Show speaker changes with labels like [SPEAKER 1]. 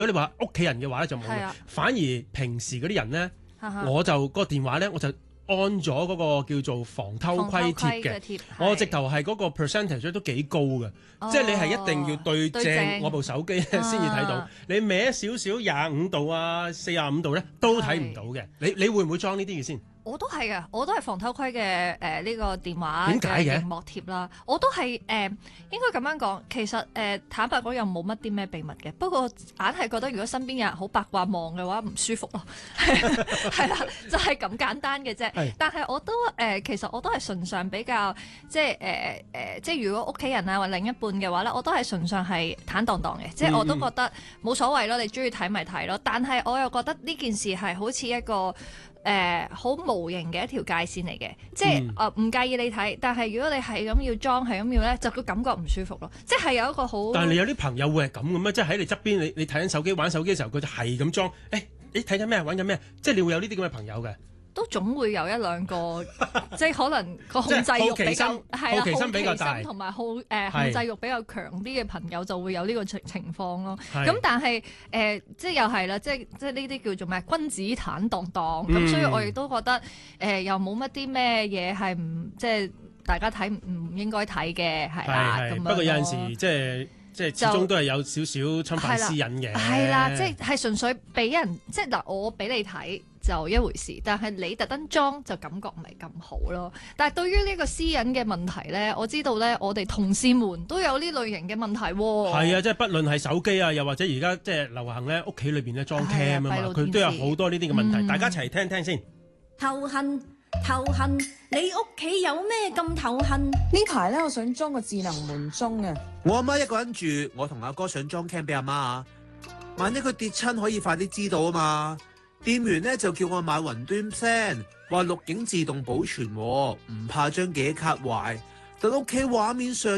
[SPEAKER 1] 如果你話屋企人嘅話咧就冇嘅，反而平時嗰啲人咧，我就個電話咧我就安咗嗰個叫做防偷窺貼嘅，我直頭係嗰個 percentage 都幾高嘅，即係你係一定要對正我部手機先至睇到，你歪少少25度啊、45度咧都睇唔到嘅。你會唔會裝呢啲嘅先？
[SPEAKER 2] 我都係嘅，我都係防偷窺嘅呢個電話
[SPEAKER 1] 點解嘅
[SPEAKER 2] 屏幕貼啦。我都係應該咁樣講，其實坦白講又冇乜啲咩秘密嘅。不過硬係覺得如果身邊有人好八卦望嘅話唔舒服咯，係啦，就係咁簡單嘅啫。但係我都其實我都係純上比較即係如果屋企人啊或另一半嘅話咧，我都係純上係坦蕩蕩嘅，即係我都覺得冇所謂咯，你中意睇咪睇咯。但係我又覺得呢件事係好似一個好無形嘅一條界線嚟嘅，即係唔介意你睇，但係如果你係咁要裝係咁要咧，就個感覺唔舒服咯。即係有一個好，
[SPEAKER 1] 但係你有啲朋友會係咁嘅咩？即係喺你側邊，你睇緊手機玩手機嘅時候，佢就係咁裝。你睇緊咩？玩緊咩？即係你會有呢啲咁嘅朋友嘅。
[SPEAKER 2] 都總會有一兩個，即係可能個控制欲比較係啦，好奇心比較大，同埋控制欲比較強啲嘅朋友就會有呢個情況咯。咁但係即係又係啦，即係呢啲叫做咩？君子坦蕩蕩咁，所以我亦都覺得又冇乜啲咩嘢係唔即係大家睇唔應該睇嘅係啦。咁樣不
[SPEAKER 1] 過有陣時即係始終都係有少少侵犯私隱嘅。
[SPEAKER 2] 係啦，即係純粹俾人即係嗱，我俾你睇就一回事，但係你特登裝就感覺唔係咁好咯。但係對於呢個私隱嘅問題咧，我知道咧，我哋同事們都有呢類型嘅問題喎。
[SPEAKER 1] 係啊，即係不論係手機啊，又或者而家即係流行咧，屋企裏邊咧裝 cam 啊嘛，佢都有好多呢啲嘅問題。大家一齊聽聽先。
[SPEAKER 3] 頭痕，你屋企有咩咁頭痕？
[SPEAKER 4] 呢排咧，我想裝個智能門鐘啊！
[SPEAKER 5] 我阿媽一個人住，我同阿哥想裝 cam 俾阿媽啊。萬一佢跌親，可以快啲知道啊嘛。店員咧就叫我買雲端 plan， 話錄影自動保存，唔怕張記憶卡壞，但屋企畫面上